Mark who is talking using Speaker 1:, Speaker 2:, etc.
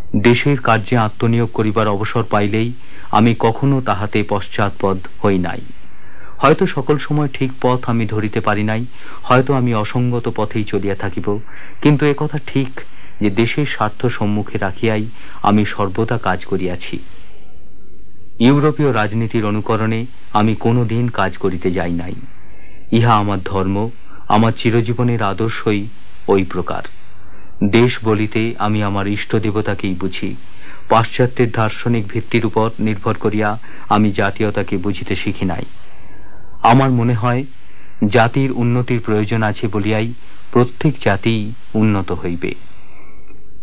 Speaker 1: দেশের কার্যে আত্মনিয়োগ করিবার অবসর পাইলেই আমি কখনো তাহাতে পশ্চাৎপদ হই নাই। হয়তো সকল সময় ঠিক পথ আমি ধরিতে পারি নাই, হয়তো আমি অসঙ্গত পথেই চলিয়া থাকিব, কিন্তু একথা ঠিক যে দেশের স্বার্থ সম্মুখে রাখিয়াই আমি সর্বদা কাজ করিয়াছি। ইউরোপীয় রাজনীতির অনুকরণে আমি কোনো দিন কাজ করিতে যাই নাই। ইহা আমার ধর্ম, আমার চিরজীবনের আদর্শই ওই প্রকার। দেশ বলিতে আমি আমার ইষ্ট দেবতাকেই বুঝি। পাশ্চাত্যের দার্শনিক ভিত্তির উপর নির্ভর করিয়া আমি জাতীয়তাকে বুঝিতে শিখি নাই। আমার মনে হয় জাতির উন্নতির প্রয়োজন আছে বলিয়াই প্রত্যেক জাতিই উন্নত হইবে।